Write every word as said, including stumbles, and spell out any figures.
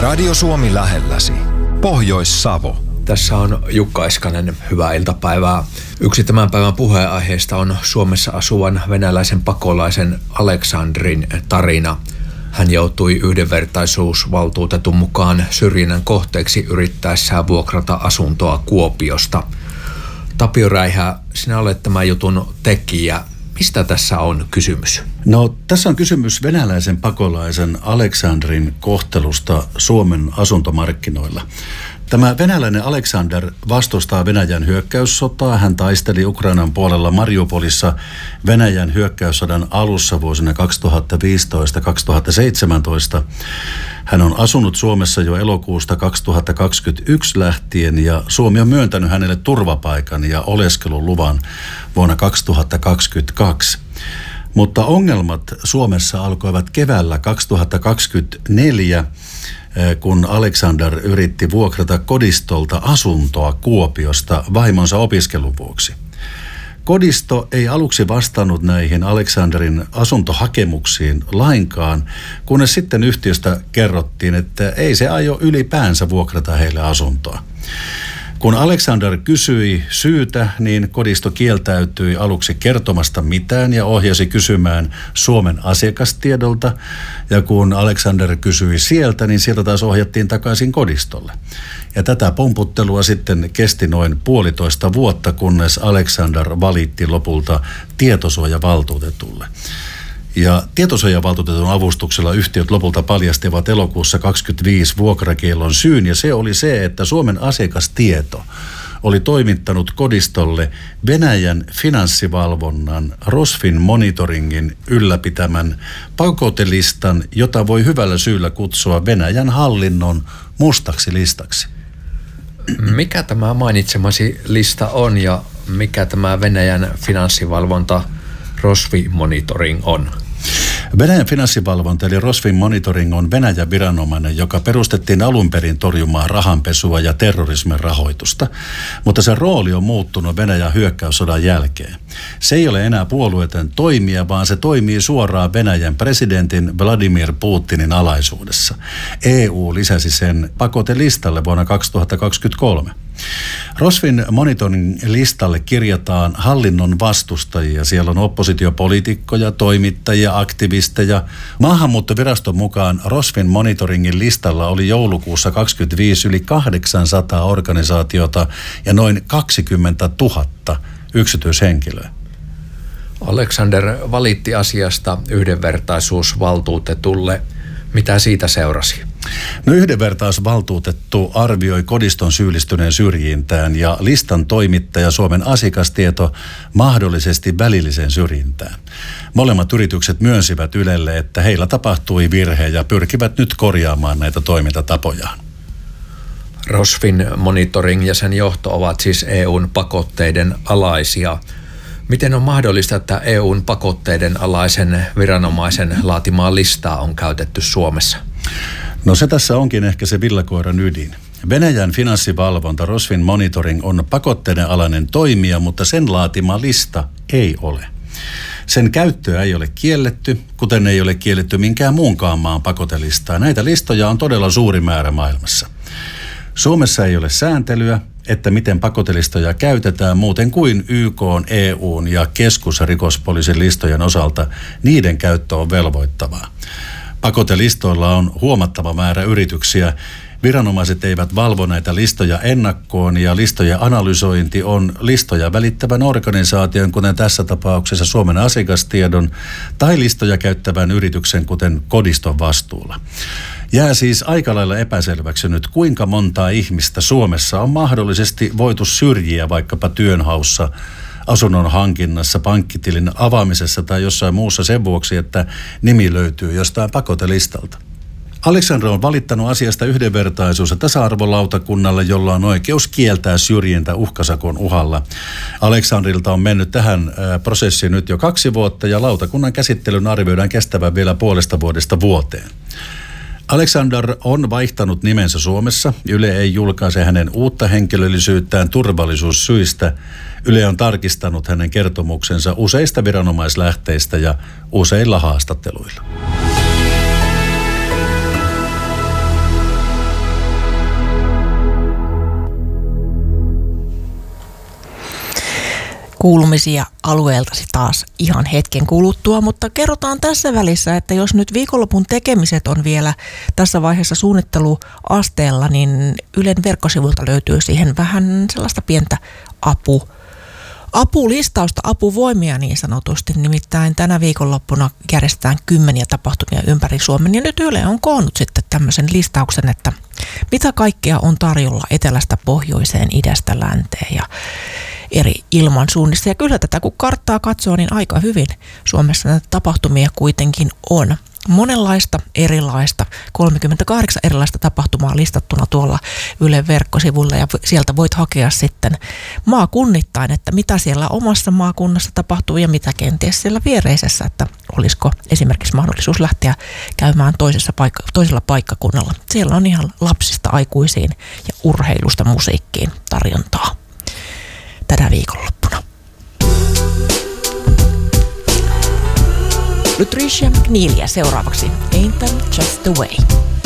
Radio Suomi lähelläsi. Pohjois-Savo. Tässä on Jukka Eskanen, hyvää iltapäivää. Yksi tämän päivän puheenaiheesta on Suomessa asuvan venäläisen pakolaisen Aleksandrin tarina. Hän joutui yhdenvertaisuusvaltuutetun mukaan syrjinnän kohteeksi yrittäessään vuokrata asuntoa Kuopiosta. Tapio Räihä, sinä olet tämän jutun tekijä. Mistä tässä on kysymys? No, tässä on kysymys venäläisen pakolaisen Aleksandrin kohtelusta Suomen asuntomarkkinoilla. Tämä venäläinen Aleksander vastustaa Venäjän hyökkäyssotaa. Hän taisteli Ukrainan puolella Mariupolissa Venäjän hyökkäyssodan alussa vuosina kaksituhattaviisitoista kaksituhattaseitsemäntoista. Hän on asunut Suomessa jo elokuusta kaksituhattakaksikymmentäyksi lähtien ja Suomi on myöntänyt hänelle turvapaikan ja oleskeluluvan vuonna kaksituhattakaksikymmentäkaksi. Mutta ongelmat Suomessa alkoivat keväällä kaksituhattakaksikymmentäneljä, kun Aleksander yritti vuokrata kodistolta asuntoa Kuopiosta vaimonsa opiskelun vuoksi. Kodisto ei aluksi vastannut näihin Aleksanderin asuntohakemuksiin lainkaan, kunnes sitten yhtiöstä kerrottiin, että ei se aio ylipäänsä vuokrata heille asuntoa. Kun Aleksander kysyi syytä, niin Kodisto kieltäytyi aluksi kertomasta mitään ja ohjasi kysymään Suomen asiakastiedolta. Ja kun Aleksander kysyi sieltä, niin sieltä taas ohjattiin takaisin Kodistolle. Ja tätä pomputtelua sitten kesti noin puolitoista vuotta, kunnes Aleksander valitti lopulta tietosuojavaltuutetulle. Ja tietosuojavaltuutetun avustuksella yhtiöt lopulta paljastivat elokuussa kaksikymmentäviisi vuokrakiellon syyn, ja se oli se, että Suomen asiakastieto oli toimittanut Kodistolle Venäjän finanssivalvonnan Rosfin monitoringin ylläpitämän pakotelistan, jota voi hyvällä syyllä kutsua Venäjän hallinnon mustaksi listaksi. Mikä tämä mainitsemasi lista on ja mikä tämä Venäjän finanssivalvonta Rosfi monitoring on? Venäjän finanssivalvonta eli Rosfin monitoring on Venäjän viranomainen, joka perustettiin alun perin torjumaan rahanpesua ja terrorismin rahoitusta, mutta sen rooli on muuttunut Venäjän hyökkäyssodan jälkeen. Se ei ole enää puolueeton toimija, vaan se toimii suoraan Venäjän presidentin Vladimir Putinin alaisuudessa. E U lisäsi sen pakotelistalle vuonna kaksituhattakaksikymmentäkolme. Rosfin monitoring listalle kirjataan hallinnon vastustajia. Siellä on oppositiopoliitikkoja, toimittajia, aktivisteja. Maahanmuuttoviraston mukaan Rosfin monitoringin listalla oli joulukuussa kaksikymmentäviisi yli kahdeksansataa organisaatiota ja noin kaksikymmentätuhatta yksityishenkilöä. Aleksander valitti asiasta yhdenvertaisuusvaltuutetulle. Mitä siitä seurasi? No, yhdenvertaisuusvaltuutettu arvioi Kodiston syyllistyneen syrjintään ja listan toimittaja Suomen asiakastieto mahdollisesti välilliseen syrjintään. Molemmat yritykset myönsivät Ylelle, että heillä tapahtui virhe ja pyrkivät nyt korjaamaan näitä toimintatapojaan. Rosfin monitoring ja sen johto ovat siis E U:n pakotteiden alaisia. Miten on mahdollista, että E U:n pakotteiden alaisen viranomaisen laatimaa listaa on käytetty Suomessa? No, se tässä onkin ehkä se villakoiran ydin. Venäjän finanssivalvonta Rosfin monitoring on pakotteiden alainen toimija, mutta sen laatima lista ei ole. Sen käyttöä ei ole kielletty, kuten ei ole kielletty minkään muunkaan maan pakotelistaa. Näitä listoja on todella suuri määrä maailmassa. Suomessa ei ole sääntelyä, että miten pakotelistoja käytetään muuten kuin Y K:n, E U:n ja keskusrikospoliisin listojen osalta. Niiden käyttö on velvoittavaa. Pakotelistoilla on huomattava määrä yrityksiä. Viranomaiset eivät valvo näitä listoja ennakkoon ja listojen analysointi on listoja välittävän organisaation, kuten tässä tapauksessa Suomen asiakastiedon, tai listoja käyttävän yrityksen, kuten Kodiston vastuulla. Jää siis aika lailla epäselväksi nyt, kuinka montaa ihmistä Suomessa on mahdollisesti voitu syrjiä vaikkapa työnhaussa, asunnon hankinnassa, pankkitilin avaamisessa tai jossain muussa sen vuoksi, että nimi löytyy jostain pakotelistalta. Aleksander on valittanut asiasta yhdenvertaisuus- ja tasa-arvolautakunnalle, jolla on oikeus kieltää syrjintä uhkasakon uhalla. Aleksanderilta on mennyt tähän prosessiin nyt jo kaksi vuotta ja lautakunnan käsittelyn arvioidaan kestävän vielä puolesta vuodesta vuoteen. Aleksander on vaihtanut nimensä Suomessa. Yle ei julkaise hänen uutta henkilöllisyyttään turvallisuussyistä. Yle on tarkistanut hänen kertomuksensa useista viranomaislähteistä ja useilla haastatteluilla. kuulumisia alueeltasi taas ihan hetken kuluttua, mutta kerrotaan tässä välissä, että jos nyt viikonlopun tekemiset on vielä tässä vaiheessa suunnitteluasteella, niin Ylen verkkosivulta löytyy siihen vähän sellaista pientä apu, apulistausta, apuvoimia niin sanotusti. Nimittäin tänä viikonloppuna järjestetään kymmeniä tapahtumia ympäri Suomen ja nyt Yle on koonnut sitten tämmöisen listauksen, että mitä kaikkea on tarjolla etelästä pohjoiseen, idästä länteen ja eri ilmansuunnissa. Ja kyllä tätä kun karttaa katsoo, niin aika hyvin Suomessa näitä tapahtumia kuitenkin on. Monenlaista erilaista, kolmekymmentäkahdeksan erilaista tapahtumaa listattuna tuolla Ylen verkkosivulla ja sieltä voit hakea sitten maakunnittain, että mitä siellä omassa maakunnassa tapahtuu ja mitä kenties siellä viereisessä, että olisiko esimerkiksi mahdollisuus lähteä käymään toisessa paikka, toisella paikkakunnalla. Siellä on ihan lapsista aikuisiin ja urheilusta musiikkiin tarjontaa tänä viikonloppuna. Patricia McNeilia seuraavaksi. Ain't that just the way?